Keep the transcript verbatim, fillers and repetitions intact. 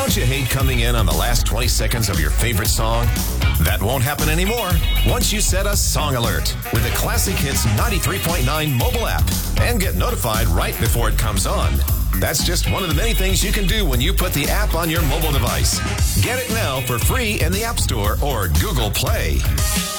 Don't you hate coming in on the last twenty seconds of your favorite song? That won't happen anymore once you set a song alert with the Classic Hits ninety-three point nine mobile app and get notified right before it comes on. That's just one of the many things you can do when you put the app on your mobile device. Get it now for free in the App Store or Google Play.